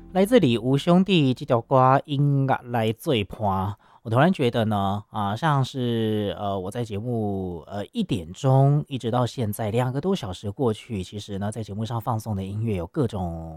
来自李吴兄弟这条歌音乐来最伴，我突然觉得呢，像是我在节目1点钟一直到现在2个多小时过去，其实呢，在节目上放送的音乐有各种